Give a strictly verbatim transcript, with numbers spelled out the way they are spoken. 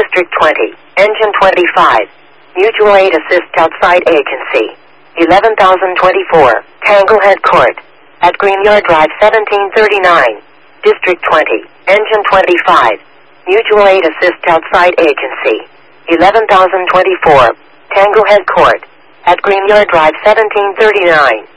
District twenty, Engine twenty-five. Mutual Aid Assist Outside Agency. eleven thousand twenty-four, Tanglehead Court. At Greenyard Drive seventeen thirty-nine. District twenty, Engine twenty-five. Mutual Aid Assist Outside Agency. eleven thousand twenty-four, Tanglehead Court. At Greenyard Drive seventeen thirty-nine.